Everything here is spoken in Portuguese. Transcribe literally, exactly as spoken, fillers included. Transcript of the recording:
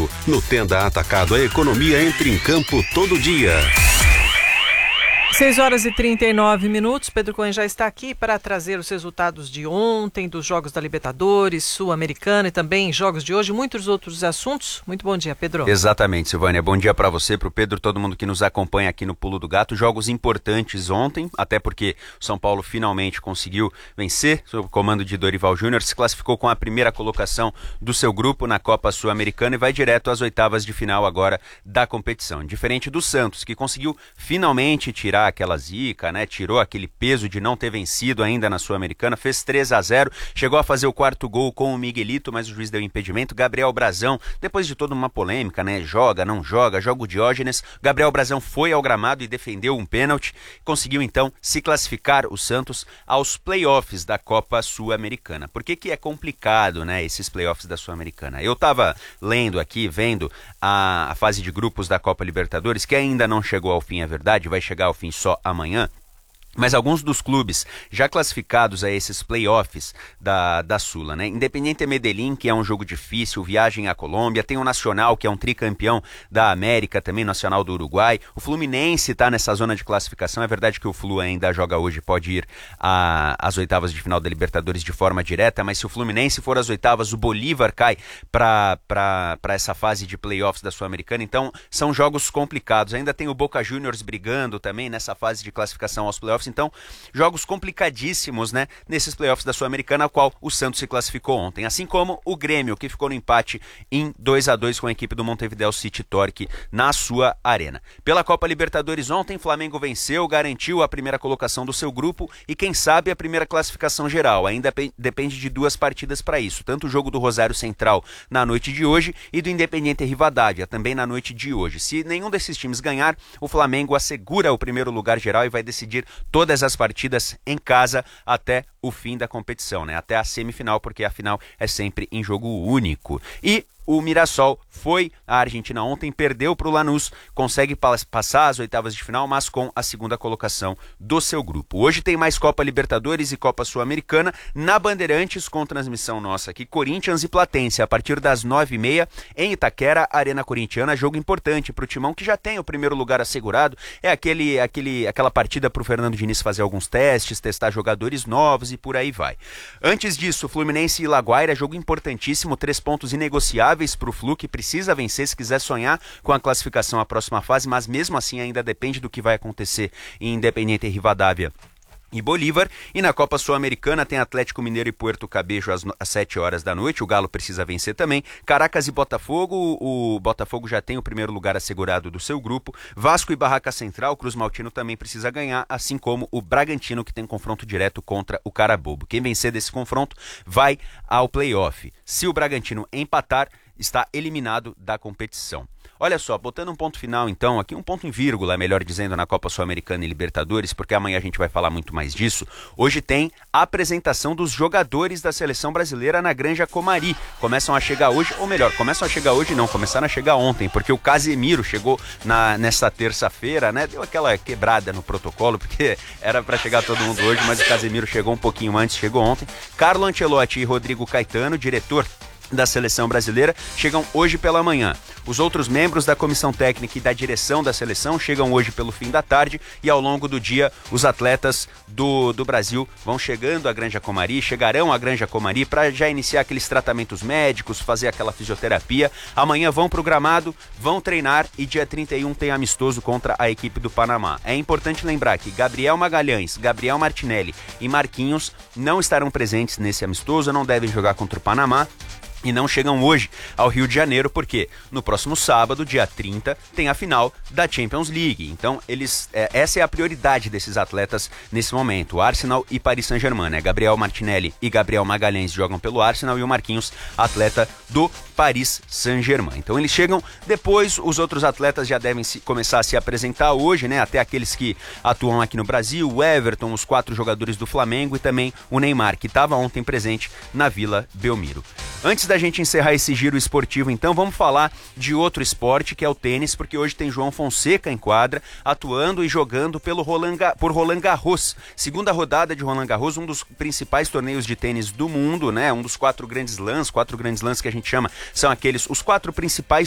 Atacado. No Tenda Atacado, a economia entra em campo todo dia. seis horas e trinta e nove minutos. Pedro Cohen já está aqui para trazer os resultados de ontem, dos jogos da Libertadores, Sul-Americana e também jogos de hoje, muitos outros assuntos. Muito bom dia, Pedro. Exatamente, Silvânia. Bom dia para você, para o Pedro, todo mundo que nos acompanha aqui no Pulo do Gato. Jogos importantes ontem, até porque o São Paulo finalmente conseguiu vencer, sob o comando de Dorival Júnior, se classificou com a primeira colocação do seu grupo na Copa Sul-Americana e vai direto às oitavas de final agora da competição. Diferente do Santos, que conseguiu finalmente tirar aquela zica, né? Tirou aquele peso de não ter vencido ainda na Sul-Americana, fez três a zero, chegou a fazer o quarto gol com o Miguelito, mas o juiz deu impedimento. Gabriel Brazão, depois de toda uma polêmica, né? Joga, não joga, joga o Diógenes, Gabriel Brazão foi ao gramado e defendeu um pênalti, conseguiu então se classificar o Santos aos playoffs da Copa Sul-Americana. Por que que é complicado, né, esses playoffs da Sul-Americana? Eu tava lendo aqui, vendo a, a fase de grupos da Copa Libertadores, que ainda não chegou ao fim, é verdade, vai chegar ao fim só amanhã. Mas alguns dos clubes já classificados a esses playoffs da, da Sula, né? Independiente Medellín, que é um jogo difícil, viagem à Colômbia, tem o Nacional, que é um tricampeão da América, também Nacional do Uruguai. O Fluminense está nessa zona de classificação, é verdade que o Flu ainda joga hoje, pode ir a, às oitavas de final da Libertadores de forma direta, mas se o Fluminense for às oitavas, o Bolívar cai para essa fase de playoffs da Sul-Americana, então são jogos complicados. Ainda tem o Boca Juniors brigando também nessa fase de classificação aos playoffs. Então, jogos complicadíssimos, né, nesses playoffs da Sul-Americana, a qual o Santos se classificou ontem. Assim como o Grêmio, que ficou no empate em dois a dois com a equipe do Montevideo City Torque na sua arena. Pela Copa Libertadores ontem, Flamengo venceu, garantiu a primeira colocação do seu grupo e, quem sabe, a primeira classificação geral. Ainda depende de duas partidas para isso, tanto o jogo do Rosário Central na noite de hoje e do Independiente Rivadavia, também na noite de hoje. Se nenhum desses times ganhar, o Flamengo assegura o primeiro lugar geral e vai decidir todas as partidas em casa até o fim da competição, né? Até a semifinal, porque a final é sempre em jogo único. E o Mirassol foi à Argentina ontem, perdeu para o Lanús, consegue passar as oitavas de final, mas com a segunda colocação do seu grupo. Hoje tem mais Copa Libertadores e Copa Sul-Americana na Bandeirantes, com transmissão nossa aqui, Corinthians e Platense, a partir das nove e meia, em Itaquera, Arena Corintiana, jogo importante para o Timão, que já tem o primeiro lugar assegurado, é aquele, aquele, aquela partida para o Fernando Diniz fazer alguns testes, testar jogadores novos e por aí vai. Antes disso, Fluminense e Laguaira, jogo importantíssimo, três pontos inegociáveis para o Flu, que precisa vencer se quiser sonhar com a classificação à próxima fase, mas mesmo assim ainda depende do que vai acontecer em Independiente Rivadavia e Bolívar. E na Copa Sul-Americana tem Atlético Mineiro e Puerto Cabejo às, às sete horas da noite, o Galo precisa vencer também. Caracas e Botafogo, o Botafogo já tem o primeiro lugar assegurado do seu grupo. Vasco e Barraca Central, Cruz Maltino também precisa ganhar, assim como o Bragantino, que tem confronto direto contra o Carabobo. Quem vencer desse confronto vai ao playoff. Se o Bragantino empatar, está eliminado da competição. Olha só, botando um ponto final então, aqui um ponto em vírgula, melhor dizendo, na Copa Sul-Americana e Libertadores, porque amanhã a gente vai falar muito mais disso. Hoje tem a apresentação dos jogadores da seleção brasileira na Granja Comari. Começam a chegar hoje, ou melhor, começam a chegar hoje não, começaram a chegar ontem, porque o Casemiro chegou na, nessa terça-feira, né? Deu aquela quebrada no protocolo, porque era para chegar todo mundo hoje, mas o Casemiro chegou um pouquinho antes, chegou ontem. Carlo Ancelotti e Rodrigo Caetano, diretor da seleção brasileira, chegam hoje pela manhã. Os outros membros da comissão técnica e da direção da seleção chegam hoje pelo fim da tarde e ao longo do dia os atletas do, do Brasil vão chegando à Granja Comari, chegarão à Granja Comari para já iniciar aqueles tratamentos médicos, fazer aquela fisioterapia. Amanhã vão para o gramado, vão treinar e dia trinta e um tem amistoso contra a equipe do Panamá. É importante lembrar que Gabriel Magalhães, Gabriel Martinelli e Marquinhos não estarão presentes nesse amistoso, não devem jogar contra o Panamá. E não chegam hoje ao Rio de Janeiro, porque no próximo sábado, dia trinta, tem a final da Champions League. Então, eles, é, essa é a prioridade desses atletas nesse momento. Arsenal e Paris Saint-Germain, né? Gabriel Martinelli e Gabriel Magalhães jogam pelo Arsenal e o Marquinhos, atleta do Paris Saint-Germain. Então, eles chegam depois, os outros atletas já devem se, começar a se apresentar hoje, né? Até aqueles que atuam aqui no Brasil, o Everton, os quatro jogadores do Flamengo e também o Neymar, que estava ontem presente na Vila Belmiro. Antes da gente encerrar esse giro esportivo, então, vamos falar de outro esporte, que é o tênis, porque hoje tem João Fonseca em quadra, atuando e jogando pelo Roland, por Roland Garros. Segunda rodada de Roland Garros, um dos principais torneios de tênis do mundo, né? Um dos quatro grandes lãs, quatro grandes lãs que a gente chama, são aqueles, os quatro principais